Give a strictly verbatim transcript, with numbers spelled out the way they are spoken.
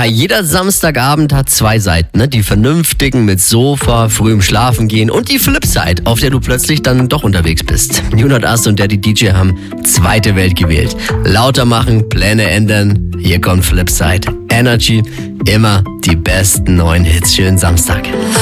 Ja, jeder Samstagabend hat zwei Seiten, ne? Die vernünftigen mit Sofa, frühem Schlafen gehen und die Flipside, auf der du plötzlich dann doch unterwegs bist. Junot Ast und Daddy D J haben zweite Welt gewählt. Lauter machen, Pläne ändern. Hier kommt Flipside. Energy, immer die besten neuen Hits. Schönen Samstag.